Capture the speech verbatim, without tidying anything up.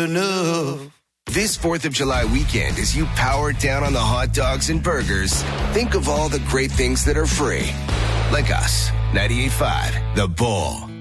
enough. This fourth of July weekend, as you power down on the hot dogs and burgers, think of all the great things that are free. Like us, ninety-eight point five, The Bull.